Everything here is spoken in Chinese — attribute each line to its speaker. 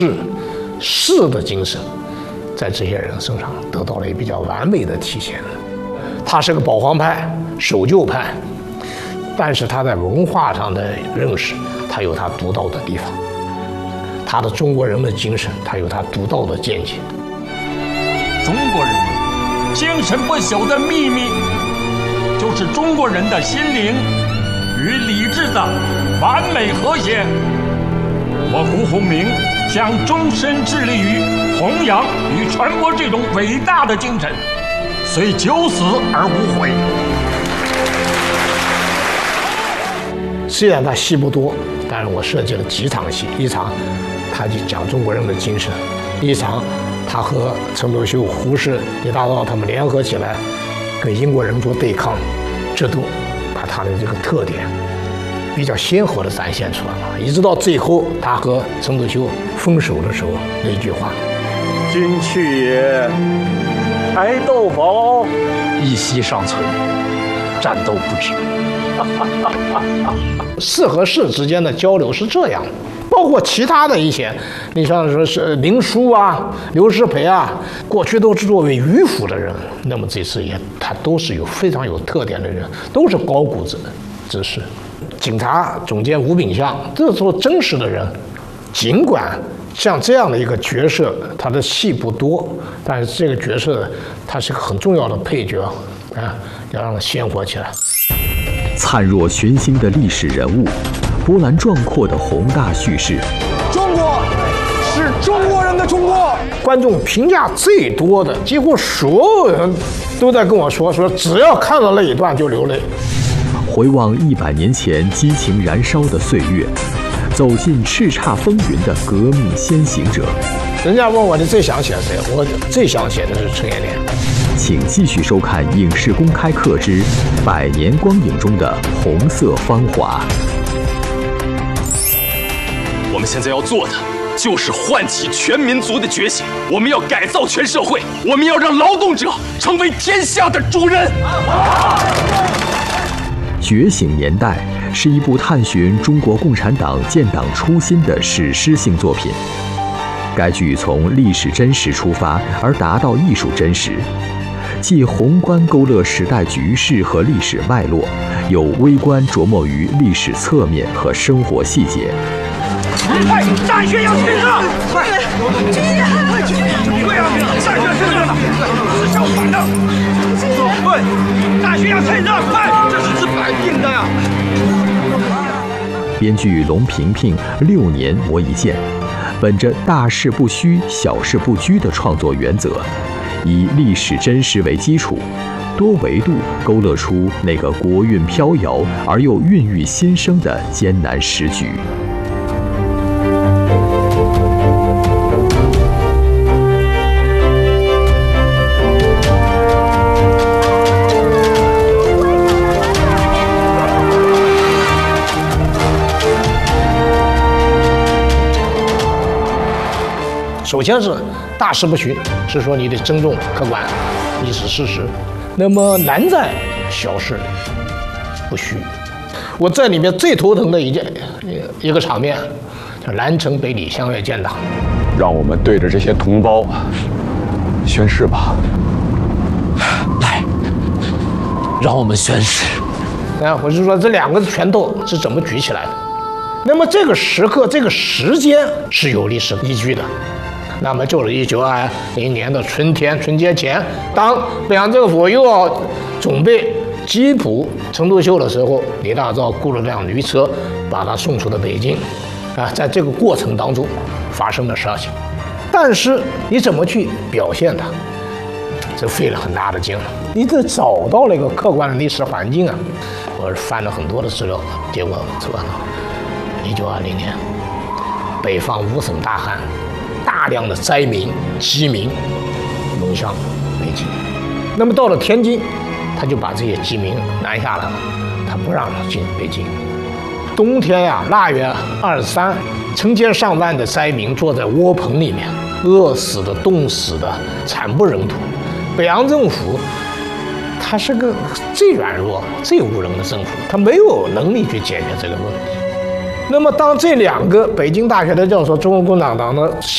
Speaker 1: 士的精神，在这些人身上得到了一比较完美的体现。他是个保皇派、守旧派，但是他在文化上的认识，他有他独到的地方。他的中国人的精神，他有他独到的见解。
Speaker 2: 中国人精神不朽的秘密，就是中国人的心灵与理智的完美和谐。我胡鸿铭将终身致力于弘扬与传播这种伟大的精神，虽九死而无悔。
Speaker 1: 虽然他戏不多，但是我设计了几场戏，一场他就讲中国人的精神，一场他和陈独秀、胡适、李大钊他们联合起来跟英国人做对抗，这都把他的这个特点比较鲜活地展现出来了。一直到最后他和陈独秀分手的时候那句话：“
Speaker 2: 今去也，柴豆堡
Speaker 3: 一息尚存，战斗不止。”
Speaker 1: 士和士之间的交流是这样的，包括其他的一些，你像说是林殊啊、刘师培啊，过去都是作为迂腐的人，那么这次他都是有非常有特点的人，都是高古之士。警察总监吴炳相，这时候真实的人，尽管像这样的一个角色，他的戏不多，但是这个角色他是个很重要的配角啊，要让他鲜活起来。
Speaker 4: 灿若群星的历史人物，波澜壮阔的宏大叙事。
Speaker 5: 中国是中国人的中国。
Speaker 1: 观众评价最多的，几乎所有人都在跟我说，只要看到那一段就流泪。
Speaker 4: 回望100年前激情燃烧的岁月，走进叱咤风云的革命先行者。
Speaker 1: 人家问我你最想写谁，我最想写的是陈延年。
Speaker 4: 请继续收看《影视公开课之100年光影中的红色芳华》。
Speaker 6: 我们现在要做的就是唤起全民族的觉醒，我们要改造全社会，我们要让劳动者成为天下的主人。
Speaker 4: 觉醒年代是一部探寻中国共产党建党初心的史诗性作品。该剧从历史真实出发，而达到艺术真实，既宏观勾勒时代局势和历史脉络，又微观琢磨于历史侧面和生活细节。
Speaker 2: 快，大学要趁热！快，军人，对啊，大学趁热了，是相反的。对，大学要趁热，快，这是治百病的呀。
Speaker 4: 编剧龙平平6年磨一剑，本着大事不虚、小事不拘的创作原则，以历史真实为基础，多维度勾勒出那个国运飘摇而又孕育新生的艰难时局。
Speaker 1: 首先是大事不虚，是说你得尊重客观历史事实。那么难在小事不虚。我在里面最头疼的一个场面，叫南城北李相约建党。
Speaker 7: 让我们对着这些同胞宣誓吧。
Speaker 3: 来，让我们宣誓。
Speaker 1: 我是说这2个拳头是怎么举起来的？那么这个时刻、这个时间是有历史依据的。那么就是1920年的春节前，当北洋政府又要准备缉捕陈独秀的时候，李大钊雇了辆驴车把他送出了北京。在这个过程当中发生的事情，但是你怎么去表现它，这费了很大的劲了。你得找到了一个客观的历史环境啊。我翻了很多的资料，结果出来了1920年，北方5省大旱。大量的灾民、饥民涌向北京。那么到了天津，他就把这些饥民拦下来了，他不让他进北京。冬天呀，腊月23，成千上万的灾民坐在窝棚里面，饿死的、冻死的，惨不忍睹。北洋政府，他是个最软弱、最无能的政府，他没有能力去解决这个问题。那么，当这2个北京大学的教授、中国共产党的